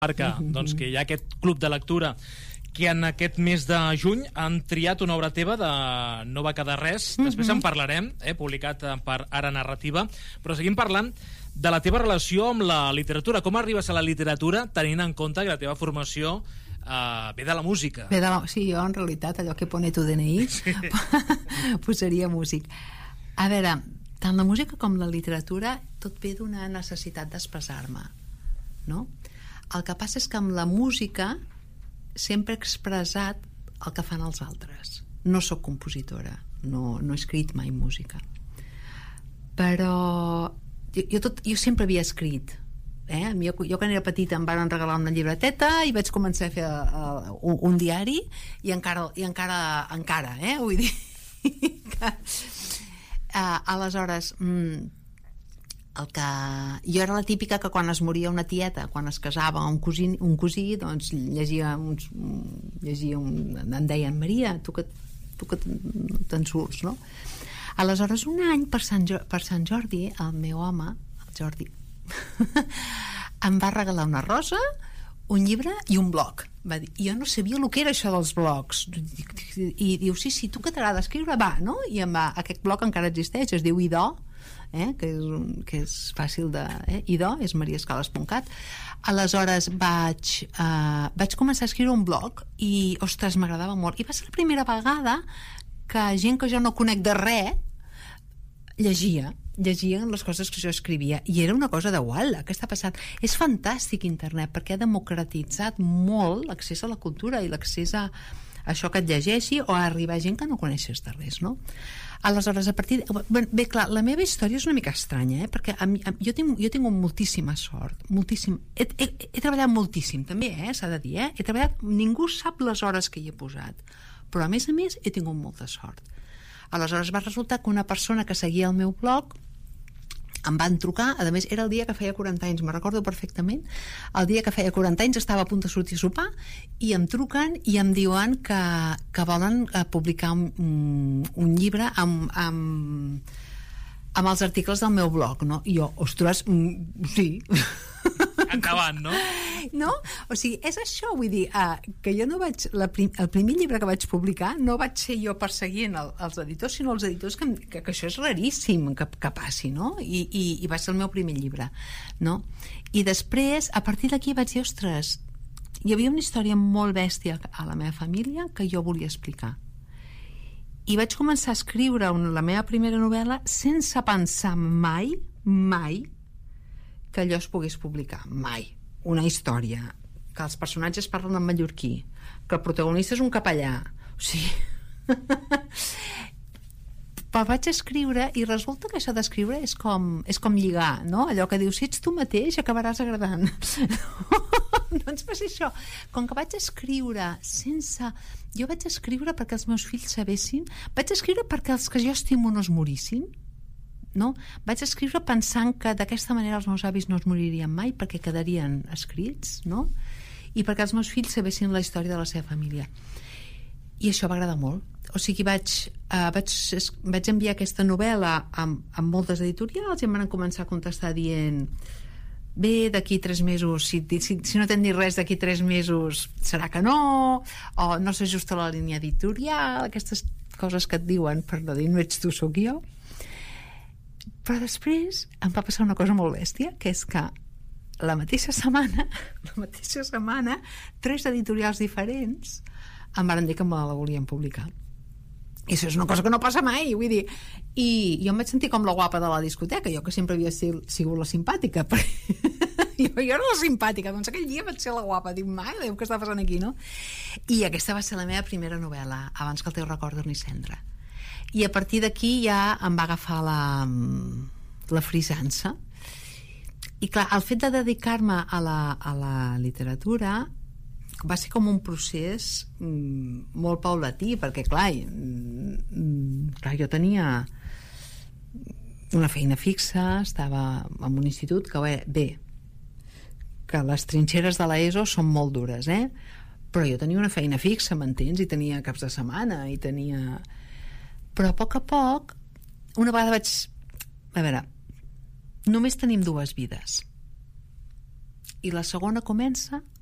marca doncs, que hi ha aquest club de lectura que en aquest mes de juny han triat una obra teva de No va quedar res. Després en parlarem, publicat per Ara Narrativa, però seguim parlant de la teva relació amb la literatura. Com arribes a la literatura tenint en compte que la teva formació ve de la música? Sí, jo en realitat allò que pone tu DNI posaria músic. A veure, tant la música com la literatura tot ve d'una necessitat d'expressar-me, no? El que passa és que amb la música sempre he expressat el que fan els altres. No sóc compositora, no he escrit mai música, però jo sempre havia escrit. Jo quan era petita em van regalar una llibreteta i vaig començar a fer un diari i encara vull dir que aleshores jo era la típica que quan es moria una tieta, quan es casava un cosí, doncs llegia em deien Maria, tu que te'n surts, no? Aleshores un any per Sant Jordi el meu home, el Jordi em va regalar una rosa, un llibre i un blog. Va dir, jo no sabia el que era això dels blogs, i diu, sí, tu que t'agrada escriure, va, no? I aquest blog encara existeix, es diu Idò, que és fàcil de... Idò, és mariascales.cat. Aleshores vaig començar a escriure un blog i, ostres, m'agradava molt, i va ser la primera vegada que gent que jo no conec de res llegien les coses que jo escrivia, i era una cosa de uala, què està passant? És fantàstic internet perquè ha democratitzat molt l'accés a la cultura i l'accés a això que et llegeixi o a arribar a gent que no coneixes de res, no? Aleshores, a partir bé, clar, la meva història és una mica estranya, perquè jo tinc moltíssima sort, he treballat moltíssim també, s'ha de dir, he treballat, ningú sap les hores que hi he posat, però a més he tingut molta sort. Aleshores va resultar que una persona que seguia el meu blog em van trucar, a més era el dia que feia 40 anys, me'n recordo perfectament, el dia que feia 40 anys estava a punt de sortir a sopar i em truquen i em diuen que volen publicar un llibre amb els articles del meu blog, no? I jo, ostres, sí, endavant, no? No? O sigui, és això, vull dir, que jo no vaig... El primer llibre que vaig publicar no vaig ser jo perseguint els editors, sinó els editors que això és raríssim que passi, no? I va ser el meu primer llibre, no? I després, a partir d'aquí vaig dir, ostres, hi havia una història molt bèstia a la meva família que jo volia explicar. I vaig començar a escriure la meva primera novel·la sense pensar mai que allò es pogués publicar, mai. Una història que els personatges parlen en mallorquí, que el protagonista és un capellà, o sigui però vaig escriure i resulta que això d'escriure és com lligar, no? Allò que dius, si ets tu mateix acabaràs agradant doncs va ser això, com que vaig escriure jo vaig escriure perquè els meus fills sabessin, vaig escriure perquè els que jo estimo no es morissin, no? Vaig escriure pensant que d'aquesta manera els meus avis no es moririen mai perquè quedarien escrits, no? I perquè els meus fills sabessin la història de la seva família, i això va agradar molt. O sigui, vaig enviar aquesta novel·la amb moltes editorials i em van començar a contestar dient, bé, d'aquí 3 mesos si no tens ni res d'aquí 3 mesos serà que no, o no s'ajusta a la línia editorial, aquestes coses que et diuen per no dir no ets tu, sóc jo. Però després em va passar una cosa molt bèstia, que és que la mateixa setmana 3 editorials diferents em van dir que me la volien publicar, i això és una cosa que no passa mai, vull dir, i jo em vaig sentir com la guapa de la discoteca, jo que sempre havia sigut la simpàtica jo era la simpàtica, doncs aquell dia vaig ser la guapa, dic, mare Déu, què està passant aquí, no? I aquesta va ser la meva primera novel·la, abans que el teu record d'Orni Cendra. I a partir d'aquí ja em va agafar la frisança, i clar, el fet de dedicar-me a la literatura va ser com un procés molt paulatí, perquè clar, jo tenia una feina fixa, estava en un institut que les trinxeres de l'ESO són molt dures, però jo tenia una feina fixa, m'entens? I tenia caps de setmana, però a poc una vegada vaig... A veure, només tenim 2 vides. i la segona comença